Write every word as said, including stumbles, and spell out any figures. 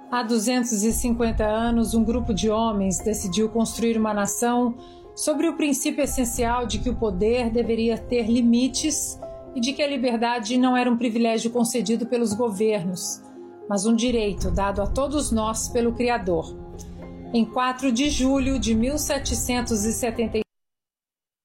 Há duzentos e cinquenta anos, um grupo de homens decidiu construir uma nação sobre o princípio essencial de que o poder deveria ter limites e de que a liberdade não era um privilégio concedido pelos governos, mas um direito dado a todos nós pelo Criador. Em quatro de julho de mil setecentos e setenta e